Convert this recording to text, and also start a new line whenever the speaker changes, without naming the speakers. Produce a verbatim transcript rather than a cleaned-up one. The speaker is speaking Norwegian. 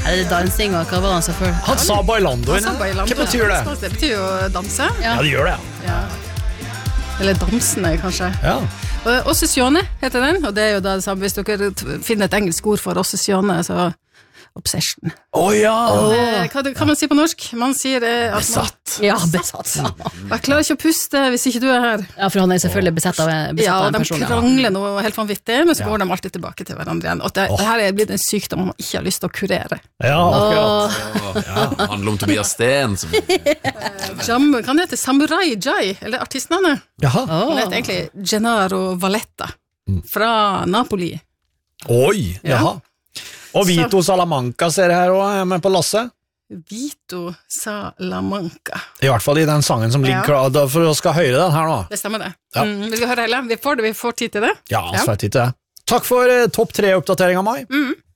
Er det dansing og hva var han så før?
Han sa bailando.
Han sa bailando.
Hva betyr det?
Det betyr jo danse.
Ja, det gjør det, ja.
Ja. Eller dansende, kanskje.
Ja.
Og Ossessione heter den, og det er jo da det samme. Hvis dere finner et engelsk ord for Ossessione, så obsession.
Å oh, ja!
Eh, hva det, kan man si på norsk? Man sier eh, at man,
Besatt.
Ja, besatt.
jeg klarer ikke å puste hvis ikke du er her.
Ja, for han er selvfølgelig besatt av, besatt
Ja,
av en
de
person.
krangler noe helt vanvittig, men så
Ja.
går de alltid tilbake til hverandre igjen. Og det, det her er blitt en sykdom man ikke har lyst til å kurere.
Ja, akkurat.
Åh, ja, handler om Tobias Sten som...
Jam, kan det hete Samurai Jai, eller artistnavnet?
Jaha.
Han heter egentlig Gennaro Valletta, fra Napoli.
Oi, jaha. Og Vito Salamanca ser jeg her også, er med på lasset.
Vito Salamanca.
I hvert fall i den sangen som ligger
Ja.
klar, da- for å skal høre den her nå.
Det stemmer det.
Ja.
Mm, vil vi høre hele? Vi får det, vi får tid til det.
Ja, svært tid til det. Takk for eh, topp tre oppdatering av meg.
Mm.